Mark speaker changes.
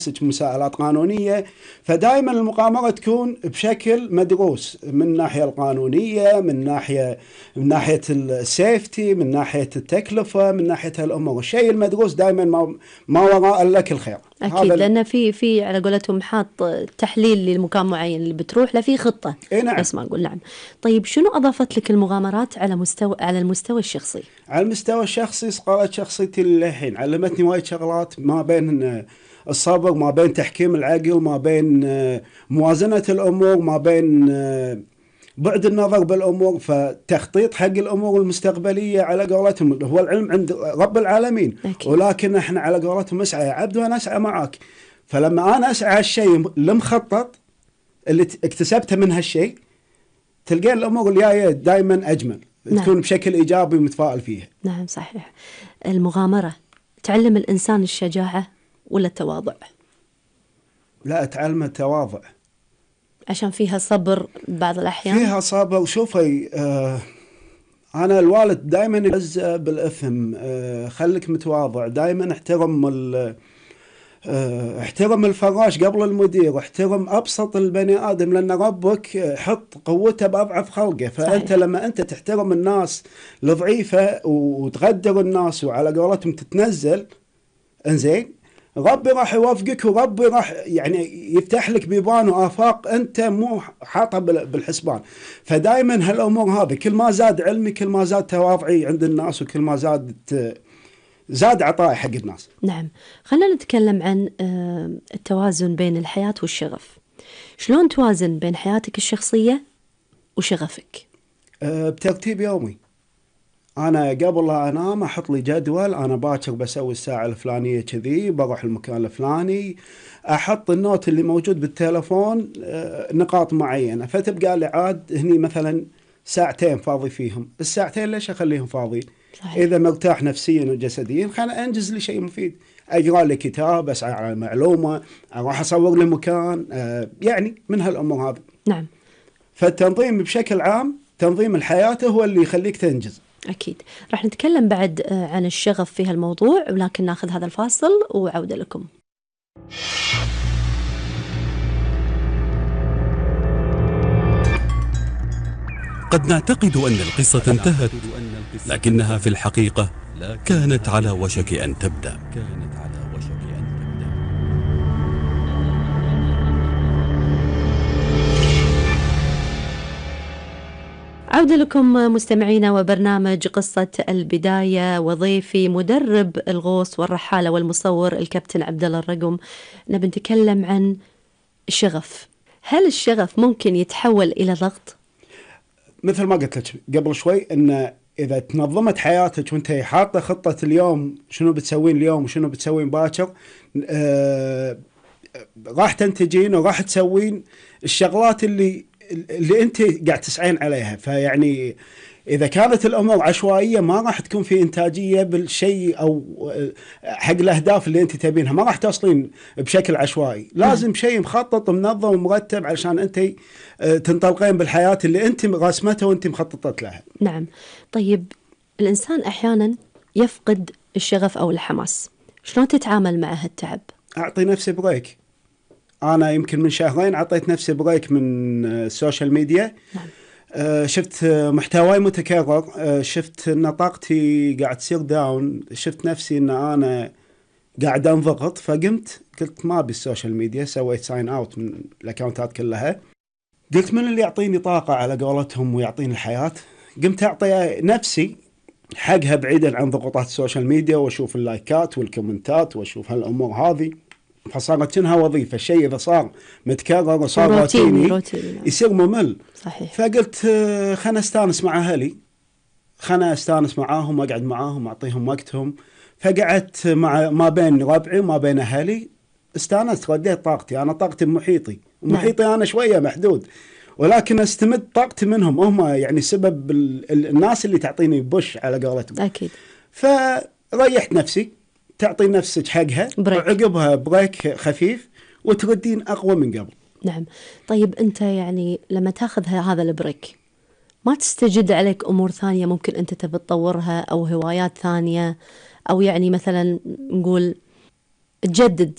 Speaker 1: مساءلات قانونية. فدائما المقامرة تكون بشكل مدروس من الناحية القانونية، من ناحية السيفتي، من ناحية التكلفة، من ناحية هالأمور. الشيء المدروس دائما ما وراء لك الخير.
Speaker 2: أكيد، لأن في على قولتهم حاط تحليل للمكان معين اللي بتروح له، في خطة.
Speaker 1: نعم.
Speaker 2: بس ما نقول نعم. طيب شنو أضافت لك المغامرات على المستوى الشخصي؟
Speaker 1: على المستوى الشخصي صقلت شخصيتي للحين، علمتني وايد شغلات، ما بين الصبر، ما بين تحكيم العقل، ما بين موازنة الأمور، ما بين بعد النظر بالأمور، فتخطيط حق الأمور المستقبلية على قولتهم. هو العلم عند رب العالمين.
Speaker 2: أكيد.
Speaker 1: ولكن احنا على قولتهم اسعى يا عبد وانا اسعى معك. فلما انا اسعى على الشيء المخطط اللي اكتسبته من هالشيء، تلقين الأمور الجاية دائما أجمل.
Speaker 2: نعم.
Speaker 1: تكون بشكل إيجابي ومتفائل فيها.
Speaker 2: نعم صحيح. المغامرة تعلم الإنسان الشجاعة ولا التواضع؟
Speaker 1: لا، تعلم التواضع.
Speaker 2: عشان فيها صبر بعض الأحيان.
Speaker 1: فيها صبر. شوفي، أنا الوالد دائما يجزء بالإثم. خليك متواضع دائما. احترم الفراش قبل المدير. احترم أبسط البني آدم، لأن ربك حط قوته بأضعف خلقه. فأنت
Speaker 2: صحيح.
Speaker 1: لما أنت تحترم الناس الضعيفة وتقدر الناس وعلى قولتهم تتنزل، انزين، ربي راح يوفقك، وربي راح يعني يفتح لك بيبان وآفاق أنت مو حاطها بالحسبان. فدائما هالأمور هذه، كل ما زاد علمي كل ما زاد تواضعي عند الناس، وكل ما زاد عطائي حق الناس.
Speaker 2: نعم. خلينا نتكلم عن التوازن بين الحياة والشغف. شلون توازن بين حياتك الشخصية وشغفك؟
Speaker 1: بترتيب يومي. أنا قبل لا أنام أحط لي جدول. أنا باكر بسوي الساعة الفلانية كذي، بروح المكان الفلاني. أحط النوت اللي موجود بالتلفون نقاط معينة، فتبقى لي عاد هني مثلا ساعتين فاضي فيهم. الساعتين ليش أخليهم فاضيين؟
Speaker 2: صحيح.
Speaker 1: إذا مرتاح نفسيا وجسديا خلنا أنجز لي شيء مفيد. أقرأ لي كتاب، أسعى على معلومة، أروح أصور لي مكان، يعني من هالأمور هذه.
Speaker 2: نعم.
Speaker 1: فالتنظيم بشكل عام، تنظيم الحياة هو اللي يخليك تنجز.
Speaker 2: أكيد. راح نتكلم بعد عن الشغف في هالموضوع، ولكن ناخذ هذا الفاصل وعودة لكم.
Speaker 3: قد نعتقد أن القصة انتهت، لكنها في الحقيقة كانت على وشك أن تبدأ.
Speaker 2: عودة لكم مستمعينا، وبرنامج قصة البداية، وضيفي مدرب الغوص والرحالة والمصور الكابتن عبد الله الرقم. نبي نتكلم عن الشغف. هل الشغف ممكن يتحول إلى ضغط؟
Speaker 1: مثل ما قلت لك قبل شوي، ان اذا تنظمت حياتك وانت حاطه خطه اليوم، شنو بتسوين اليوم وشنو بتسوين باكر، راح تنتجين وراح تسوين الشغلات اللي انت قاعد تسعين عليها. فيعني اذا كانت الامور عشوائيه ما راح تكون في انتاجيه بالشيء، او حق الاهداف اللي انت تبينها ما راح توصلين بشكل عشوائي. لازم شيء مخطط ومنظم ومرتب علشان انت تنطلقين بالحياه اللي انت راسمتها وانت مخططت لها.
Speaker 2: نعم. طيب الانسان احيانا يفقد الشغف او الحماس، شلون تتعامل مع هالتعب؟
Speaker 1: اعطي نفسي بريك. انا يمكن من شهرين اعطيت نفسي بريك من السوشيال ميديا.
Speaker 2: نعم.
Speaker 1: شفت محتواي متكرر، شفت ان طاقتي قاعد تصير داون، شفت نفسي ان انا قاعد انضغط، فقمت قلت ما ابي السوشيال ميديا. سويت ساين اوت من الاكونتات كلها. قلت من اللي يعطيني طاقة على قولتهم ويعطيني الحياة، قمت اعطي نفسي حقها بعيدا عن ضغوطات السوشيال ميديا، واشوف اللايكات والكومنتات واشوف هالامور هذه. فصارت شنها وظيفة. الشيء إذا صار متكرر وصار روتيني يصير ممل.
Speaker 2: صحيح.
Speaker 1: فقلت خلنا استانس مع أهلي، خلنا استانس معاهم واقعد معاهم واعطيهم وقتهم. فقعدت ما بين ربعي وما بين أهلي، استانست، رديت طاقتي. أنا طاقتي بمحيطي، ومحيطي أنا شوية محدود، ولكن استمد طاقتي منهم. هم يعني سبب الناس اللي تعطيني بوش على قولتهم.
Speaker 2: أكيد.
Speaker 1: فريحت نفسي. تعطي نفسك حقها، وعقبها بريك خفيف، وتردين أقوى من قبل.
Speaker 2: نعم. طيب أنت يعني لما تاخذ هذا البريك، ما تستجد عليك أمور ثانية ممكن أنت تبي تطورها، أو هوايات ثانية، أو يعني مثلا نقول تجدد